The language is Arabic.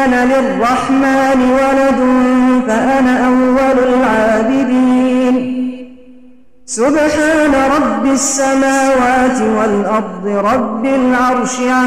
كان للرحمن ولد فأنا أول العابدين سبحان رب السماوات والأرض رب العرش